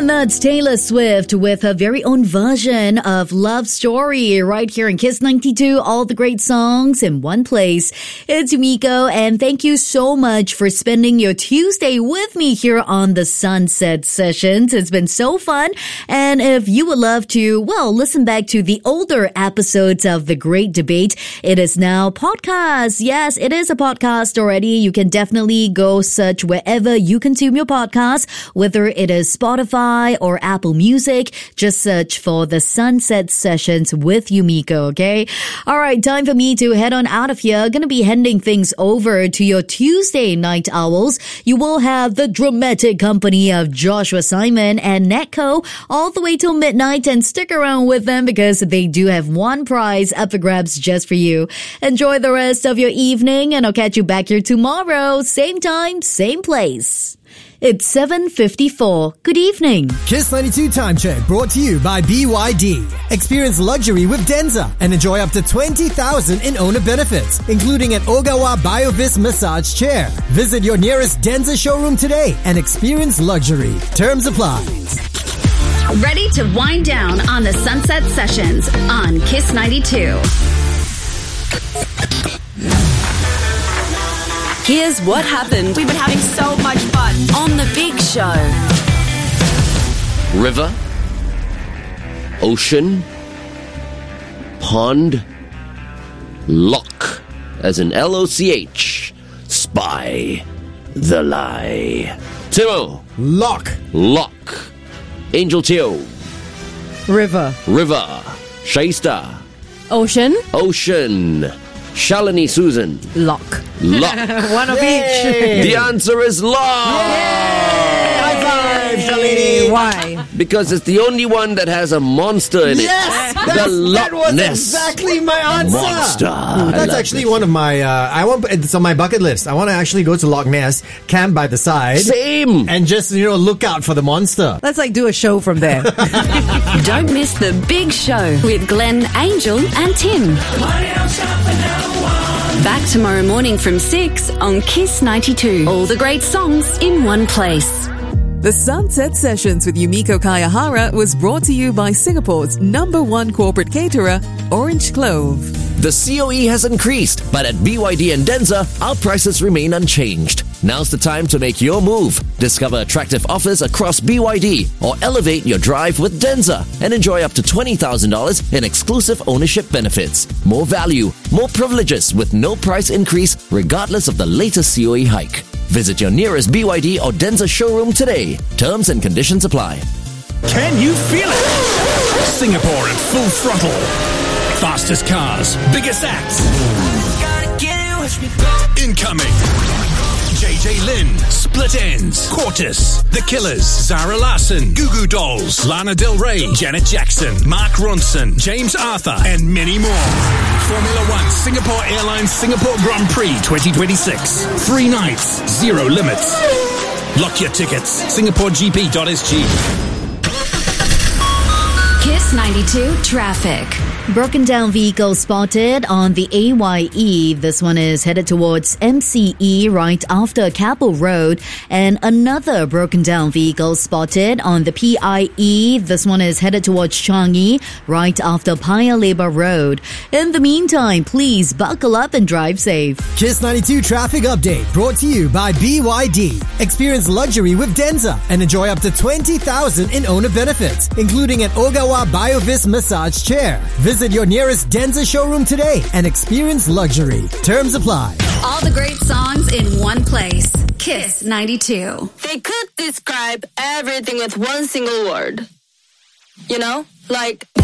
And that's Taylor Swift with her very own version of Love Story right here in Kiss 92. All the great songs in one place. It's Yumiko, and thank you so much for spending your Tuesday with me here on the Sunset Sessions. It's been so fun. And if you would love to, well, listen back to the older episodes of The Great Debate, it is now podcast. Yes, it is a podcast already. You can definitely go search wherever you consume your podcast, whether it is Spotify or Apple Music. Just search for the Sunset Sessions with Yumiko, okay? All right, time for me to head on out of here. Gonna be handing things over to your Tuesday night owls. You will have the dramatic company of Joshua Simon and Netco all the way till midnight, and stick around with them because they do have one prize up for grabs just for you. Enjoy the rest of your evening, and I'll catch you back here tomorrow. Same time, same place. It's 7:54. Good evening. Kiss 92 Time Check brought to you by BYD. Experience luxury with Denza and enjoy up to $20,000 in owner benefits, including an Ogawa BioVis massage chair. Visit your nearest Denza showroom today and experience luxury. Terms apply. Ready to wind down on the Sunset Sessions on Kiss 92. Here's what happened. We've been having so much fun on The Big Show. River, ocean, pond, lock, as in L-O-C-H, spy, the lie. Timo. Lock. Lock. Angel Teo. River. River. Shaista. Ocean. Ocean. Shalini Susan. Lock. Lock. One of each. The answer is lock. High five, Shalini. Why? Because it's the only one that has a monster in it. Yes, Loch that was Ness. exactly my answer. Monster. That's actually one of my. It's on my bucket list. I want to actually go to Loch Ness, camp by the side, Same. and just look out for the monster. Let's do a show from there. Don't miss The Big Show with Glenn, Angel and Tim. Back tomorrow morning from 6 on Kiss 92. All the great songs in one place. The Sunset Sessions with Yumiko Kayahara was brought to you by Singapore's #1 corporate caterer, Orange Clove. The COE has increased, but at BYD and Denza, our prices remain unchanged. Now's the time to make your move. Discover attractive offers across BYD or elevate your drive with Denza and enjoy up to $20,000 in exclusive ownership benefits. More value, more privileges with no price increase regardless of the latest COE hike. Visit your nearest BYD or Denza showroom today. Terms and conditions apply. Can you feel it? Singapore at full throttle. Fastest cars, biggest acts. Incoming. JJ Lin, Split Ends, Quartus, The Killers, Zara Larsson, Goo Goo Dolls, Lana Del Rey, Janet Jackson, Mark Ronson, James Arthur, and many more. Formula One Singapore Airlines Singapore Grand Prix 2026. 3 nights, 0 limits. Lock your tickets. SingaporeGP.sg. Kiss 92 Traffic. Broken down vehicle spotted on the AYE. This one is headed towards MCE right after Keppel Road. And another broken down vehicle spotted on the PIE. This one is headed towards Changi right after Paya Lebar Road. In the meantime, please buckle up and drive safe. Kiss 92 traffic update brought to you by BYD. Experience luxury with Denza and enjoy up to $20,000 in owner benefits, including an Ogawa BioVis massage chair. Visit your nearest Denza showroom today and experience luxury. Terms apply. All the great songs in one place. Kiss 92. They could describe everything with one single word. Like